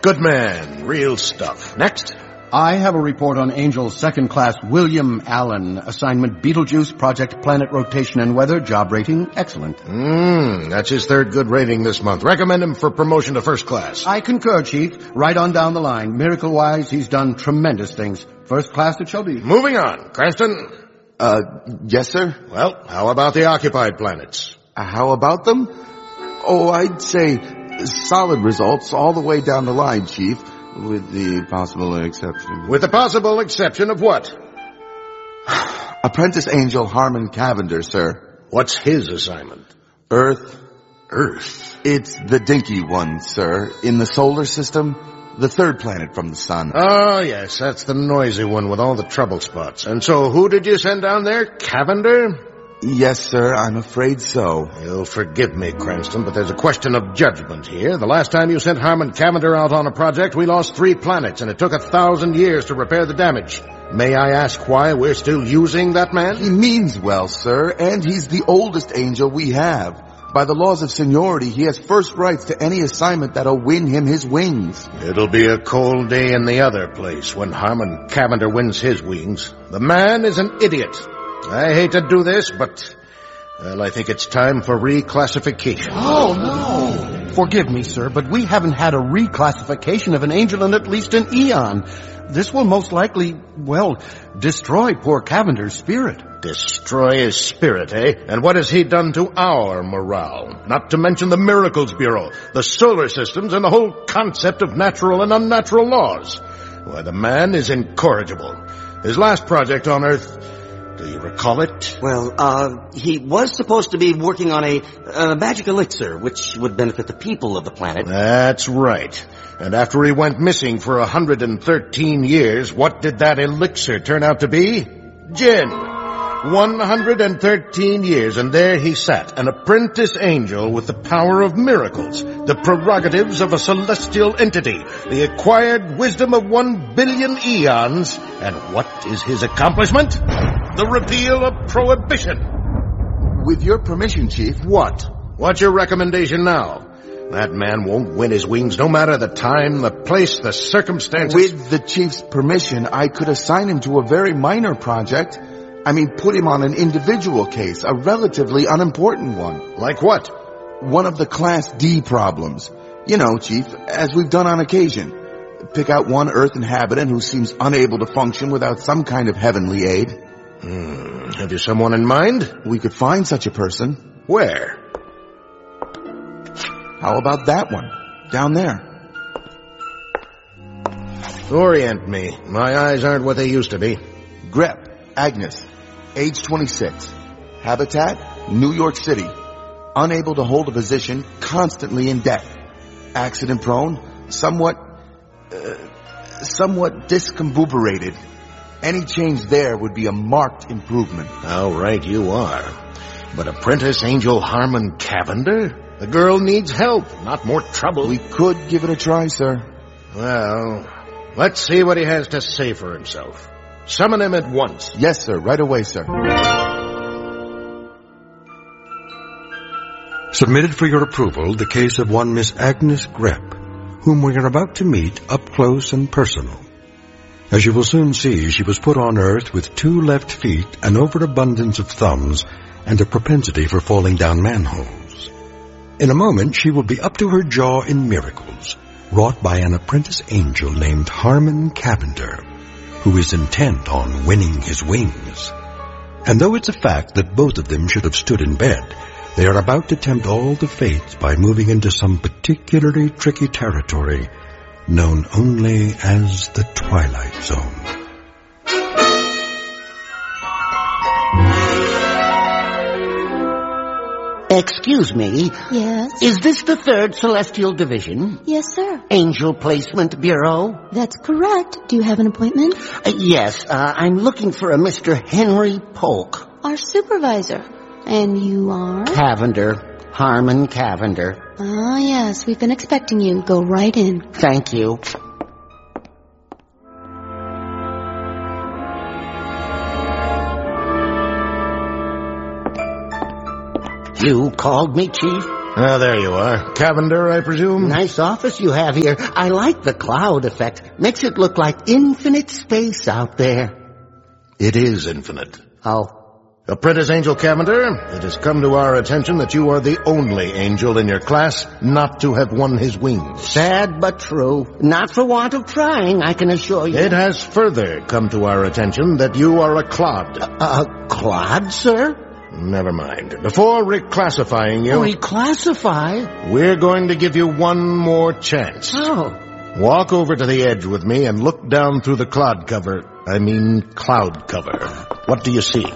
Good man. Real stuff. Next. I have a report on Angel Second Class William Allen. Assignment Betelgeuse, Project Planet Rotation and Weather, job rating excellent. That's his third good rating this month. Recommend him for promotion to first class. I concur, Chief. Right on down the line. Miracle-wise, he's done tremendous things. First class it shall be. Moving on. Cranston? Yes, sir? Well, how about the occupied planets? How about them? Oh, I'd say solid results all the way down the line, Chief. With the possible exception. With the possible exception of what? Apprentice Angel Harmon Cavender, sir. What's his assignment? Earth. Earth? It's the dinky one, sir. In the solar system, the third planet from the sun. Oh, yes, that's the noisy one with all the trouble spots. And so who did you send down there? Cavender? Yes, sir, I'm afraid so. You'll forgive me, Cranston, but there's a question of judgment here. The last time you sent Harmon Cavender out on a project, we lost 3 planets, and it took 1,000 years to repair the damage. May I ask why we're still using that man? He means well, sir, and he's the oldest angel we have. By the laws of seniority, he has first rights to any assignment that'll win him his wings. It'll be a cold day in the other place when Harmon Cavender wins his wings. The man is an idiot. I hate to do this, but, well, I think it's time for reclassification. Oh, no. Forgive me, sir, but we haven't had a reclassification of an angel in at least an eon. This will most likely, well, destroy poor Cavender's spirit. Destroy his spirit, eh? And what has he done to our morale? Not to mention the Miracles Bureau, the solar systems, and the whole concept of natural and unnatural laws. Why, the man is incorrigible. His last project on Earth... Do you recall it? Well, he was supposed to be working on a magic elixir, which would benefit the people of the planet. That's right. And after he went missing for 113 years, what did that elixir turn out to be? Gin. 113 years, and there he sat, an apprentice angel with the power of miracles, the prerogatives of a celestial entity, the acquired wisdom of 1 billion eons. And what is his accomplishment? The repeal of prohibition. With your permission, Chief. What? What's your recommendation now? That man won't win his wings no matter the time, the place, the circumstances. With the Chief's permission, I could assign him to a very minor project. I mean, put him on an individual case, a relatively unimportant one. Like what? One of the Class D problems. You know, Chief, as we've done on occasion. Pick out one Earth inhabitant who seems unable to function without some kind of heavenly aid. Have you someone in mind? We could find such a person. Where? How about that one? Down there. Orient me. My eyes aren't what they used to be. Grep, Agnes, age 26. Habitat, New York City. Unable to hold a position, constantly in debt. Accident prone, somewhat discombobulated. Any change there would be a marked improvement. How right you are. But Apprentice Angel Harmon Cavender? The girl needs help, not more trouble. We could give it a try, sir. Well, let's see what he has to say for himself. Summon him at once. Yes, sir. Right away, sir. Submitted for your approval the case of one Miss Agnes Grep, whom we are about to meet up close and personal. As you will soon see, she was put on Earth with 2 left feet, an overabundance of thumbs, and a propensity for falling down manholes. In a moment, she will be up to her jaw in miracles, wrought by an apprentice angel named Harmon Cavender, who is intent on winning his wings. And though it's a fact that both of them should have stood in bed, they are about to tempt all the fates by moving into some particularly tricky territory known only as the Twilight Zone. Excuse me. Yes? Is this the 3rd Celestial Division? Yes, sir. Angel Placement Bureau? That's correct. Do you have an appointment? Yes, I'm looking for a Mr. Henry Polk. Our supervisor. And you are? Cavender. Harmon Cavender. Ah, yes. We've been expecting you. Go right in. Thank you. You called me, Chief? Ah, there you are. Cavender, I presume? Nice office you have here. I like the cloud effect. Makes it look like infinite space out there. It is infinite. Oh. Apprentice Angel Cavender, it has come to our attention that you are the only angel in your class not to have won his wings. Sad but true. Not for want of trying, I can assure you. It has further come to our attention that you are a clod. A clod, sir? Never mind. Before reclassifying you... Reclassify? We're going to give you one more chance. Oh. Walk over to the edge with me and look down through the cloud cover. What do you see?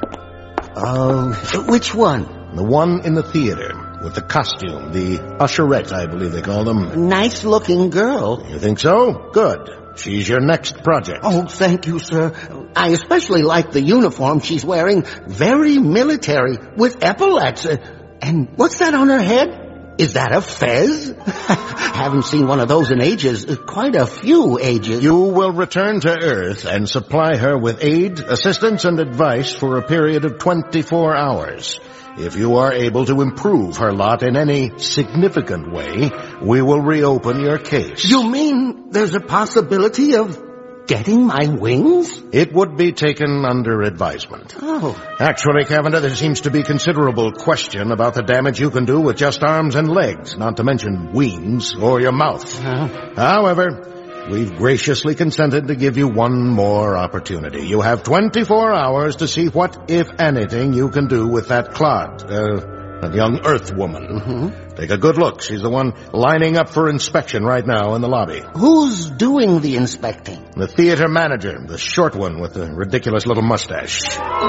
Which one? The one in the theater, with the costume, the usherette, I believe they call them. Nice-looking girl. You think so? Good. She's your next project. Oh, thank you, sir. I especially like the uniform she's wearing. Very military, with epaulets. And what's that on her head? Is that a fez? Haven't seen one of those in ages. Quite a few ages. You will return to Earth and supply her with aid, assistance, and advice for a period of 24 hours. If you are able to improve her lot in any significant way, we will reopen your case. You mean there's a possibility of getting my wings? It would be taken under advisement. Oh. Actually, Cavender, there seems to be considerable question about the damage you can do with just arms and legs, not to mention wings or your mouth. However, we've graciously consented to give you one more opportunity. You have 24 hours to see what, if anything, you can do with that clod, that young Earth woman. Mm-hmm. Take a good look. She's the one lining up for inspection right now in the lobby. Who's doing the inspecting? The theater manager, the short one with the ridiculous little mustache.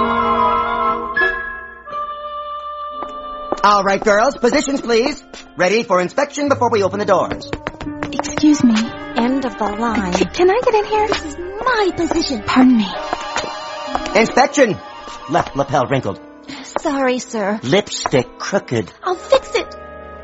All right, girls, positions, please. Ready for inspection before we open the doors. Excuse me. End of the line. Can I get in here? This is my position. Pardon me. Inspection. Left lapel wrinkled. Sorry, sir. Lipstick crooked. I'll fix it.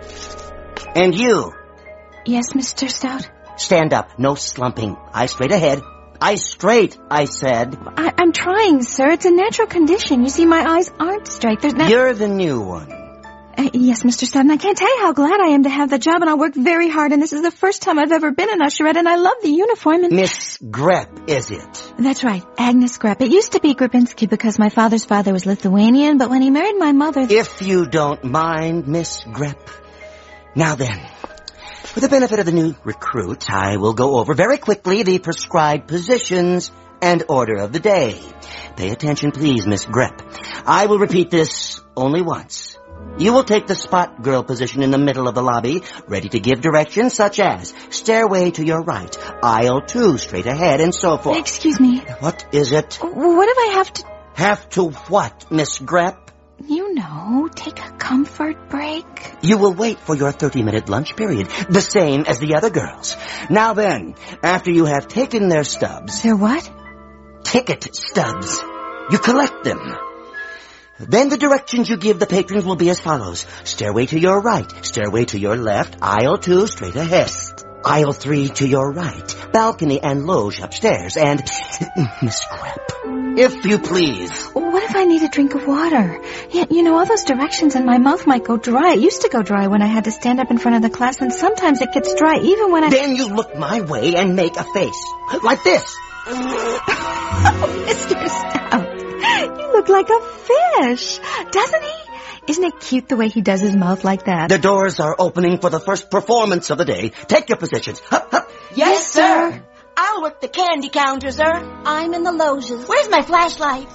And you. Yes, Mr. Stout? Stand up. No slumping. Eyes straight ahead. Eyes straight, I said. I'm trying, sir. It's a natural condition. You see, my eyes aren't straight. You're the new one. Yes, Mr. Stout, and I can't tell you how glad I am to have the job, and I work very hard, and this is the first time I've ever been an usherette, and I love the uniform, and... Miss Grepp, is it? That's right, Agnes Grepp. It used to be Grepinski because my father's father was Lithuanian, but when he married my mother... If you don't mind, Miss Grepp. Now then, for the benefit of the new recruit, I will go over very quickly the prescribed positions and order of the day. Pay attention, please, Miss Grepp. I will repeat this only once. You will take the spot girl position in the middle of the lobby, ready to give directions such as stairway to your right, aisle 2 straight ahead, and so forth. Excuse me. What is it? What if I have to... Have to what, Miss Grepp? You know, take a comfort break. You will wait for your 30-minute lunch period, the same as the other girls. Now then, after you have taken their stubs... Their what? Ticket stubs. You collect them. Then the directions you give the patrons will be as follows. Stairway to your right, stairway to your left, aisle 2 straight ahead, aisle 3 to your right, balcony and loge upstairs, and... Miss Grepp, if you please. What if I need a drink of water? Yeah, you know, all those directions and my mouth might go dry. It used to go dry when I had to stand up in front of the class, and sometimes it gets dry even when I... Then you look my way and make a face. Like this. Oh, Mr. Stout. You look like a fish, doesn't he? Isn't it cute the way he does his mouth like that? The doors are opening for the first performance of the day. Take your positions. Hup, hup. Yes, sir. I'll work the candy counter, sir. I'm in the loges. Where's my flashlight?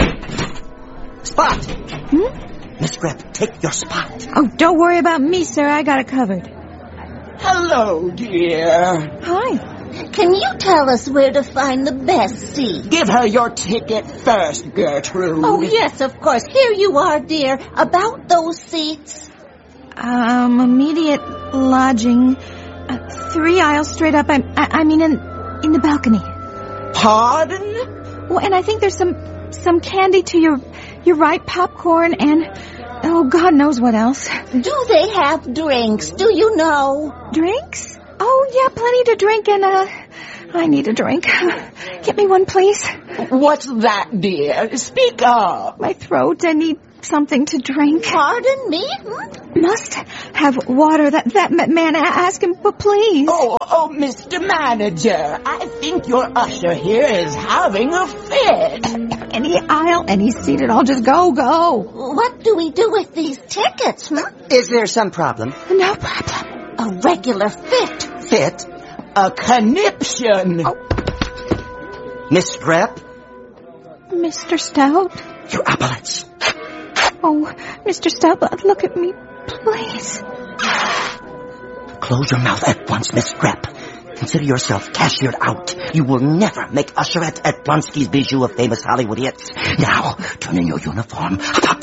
Spot. Miss Grepp, take your spot. Oh, don't worry about me, sir. I got it covered. Hello, dear. Hi. Can you tell us where to find the best seat? Give her your ticket first, Gertrude. Oh, yes, of course. Here you are, dear. About those seats. Immediate lodging. 3 aisles straight up. I mean, in the balcony. Pardon? Well, and I think there's some candy to your right, popcorn, and... Oh, God knows what else. Do they have drinks? Do you know? Drinks? Oh, yeah, plenty to drink, and, I need a drink. Get me one, please. What's that, dear? Speak up. My throat, I need something to drink? Pardon me? Must have water. That man ask him, but please. Oh, Mr. Manager, I think your usher here is having a fit. Any aisle, any seat, I'll just go. What do we do with these tickets, Is there some problem? No problem. A regular fit. Fit? A conniption. Oh. Miss Grep? Mr. Stout? Your epaulets. Oh, Mr. Stout, look at me, please. Close your mouth at once, Miss Grep. Consider yourself cashiered out. You will never make usherette at Blonsky's Bijou of famous Hollywood hits. Now, turn in your uniform.